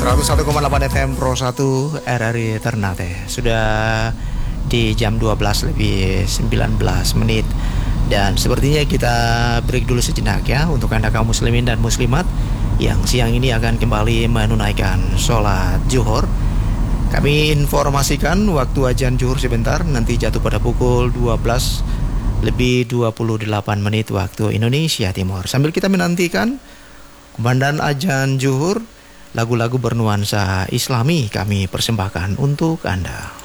101,8 FM Pro 1 RRI Ternate. Sudah di jam 12 lebih 19 menit. Dan sepertinya kita break dulu sejenak ya untuk Anda kaum muslimin dan muslimat yang siang ini akan kembali menunaikan sholat zuhur. Kami informasikan waktu azan zuhur sebentar nanti jatuh pada pukul 12 lebih 28 menit waktu Indonesia Timur. Sambil kita menantikan kumandang azan zuhur, lagu-lagu bernuansa Islami kami persembahkan untuk Anda.